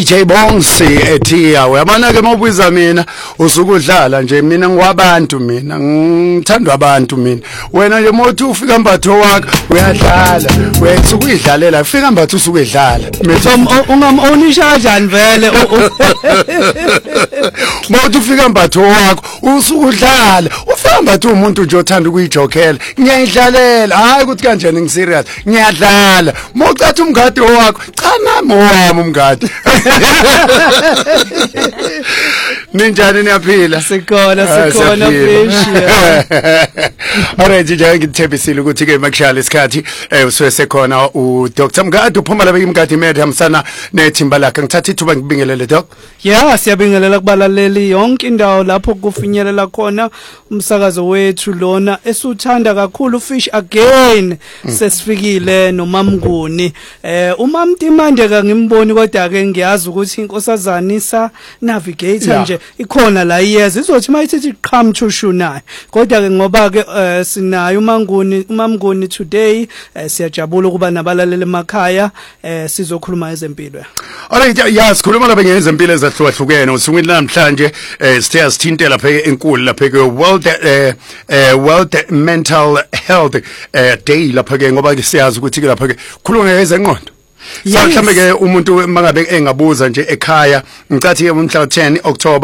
DJ Bongsi ethiya uyabona ke mawubiza mina usukudlala nje mina ngwabantu mina ngithandwa abantu mina wena nje mothi ufika mbatho wakho uyadlala wethu kuyidlalela fika mbatho usukudlala ungamonisha kanjani vele mothi ufika mbatho wakho usukudlala ufika mbatho umuntu nje othanda ukuyijokela ngiyidlalela hayi ukuthi kanjani ngiserious ngiyadlala mawucatha umngadi wakho cha nami owami umngadi ninjani niyaphila sikhona fish alright nje ngithembisile ukuthi ke makushaya isikhathi uswese khona u Dr Mngadi uphuma la beMngadi Media msana nethimba lakhe ngithatha ithuba ngibingelele doc. Yeah siyabingelela kubalaleli yonke indawo lapho kufinyelela khona umsakazo wethu lona esuthanda kakhulu Fish Again sesifikile noMamnguni uMamtimande ka ngimboni kodwa ke ngiyazi ukuthi inkosazanisa navigator nje ikhona la iyeza izothi mayithi qhamthushu naye kodwa ke ngoba ke sinayo uMamnguni today siyajabula ukuba nabalaleli emakhaya sizokhuluma ezempilo. Alright sikhuluma lapha ngezempilo ezahlukahlukene usukwini namhlanje sithe sithinte lapha enkulu lapha ke World Mental Health Day lapha ke ngoba ke siyazi ukuthi lapha ke khuluma ngezengqondo. Mhlambe ke umuntu mangabe engabuza nje ekhaya ngicathi ke umhla 10 October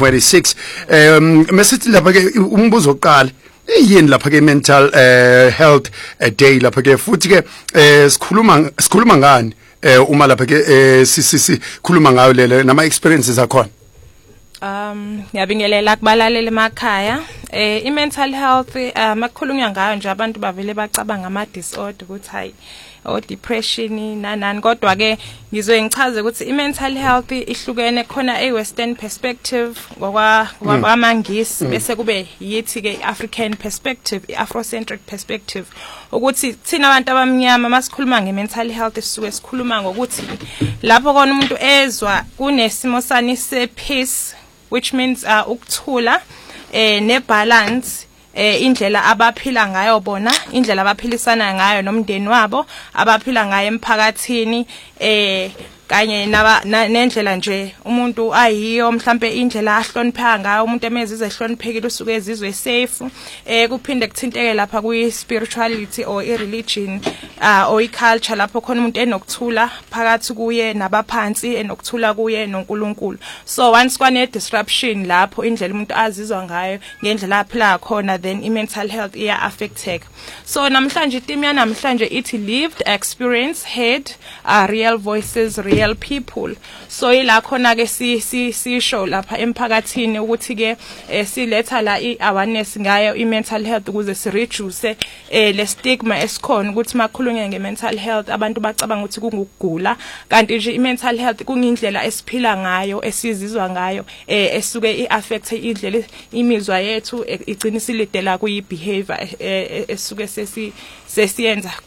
2026 mesithi lapha ke umbuzo oqala yini lapha ke mental health day lapha ke futhi ke sikhuluma ngani uma lapha ke sikhuluma ngayo lele nama experiences akhona. Ngiyabingelela kubalaleli emakhaya i-mental health makukhulunywa ngayo nje abantu bavele bacabanga ama disorder ukuthi hayi o depression nanani kodwa ke ngizoyichaza ukuthi i-mental health ihlukene khona e-western perspective ngokwamangisi bese kube yithi ke African perspective i-Afrocentric perspective ukuthi thina abantu abamnyama masikhuluma nge-mental health sisuke sikhuluma ngokuthi lapho kona umuntu ezwa kunesimo sani se-peace which means ukuthula ne-balance indlela abaphila ngayo bona indlela abaphilisana ngayo nomndeni wabo abaphila ngayo emphakathini kanye nendlela nje umuntu ayiyo mhlambe indlela ahlonipha ngayo umuntu emezizwe ehloniphekile usuke ezizwe safe kuphinde kuthinteke lapha kwi spirituality or i-religion or i-culture lapho khona umuntu enokuthula phakathi kuye nabaphansi enokuthula kuye noNkulunkulu so once kwane disruption lapho indlela umuntu azizwa ngayo ngendlela aphila khona then i-mental health iya affecteka so namhlanje team yanamhlanje ithi lived experience heard real voices real people so ila khona ke sisho lapha emphakathini ukuthi ke siletha la i-awareness ngayo i-mental health ukuze si reduce le stigma esikhona ukuthi makhulunywe nge-mental health abantu bacabanga ukuthi kungukugula kanti nje i-mental health kungindlela esiphila ngayo esizizwa ngayo esuke i-affect indlela imizwa yethu igcina silidela kuyi-behavior esuke sesiyenza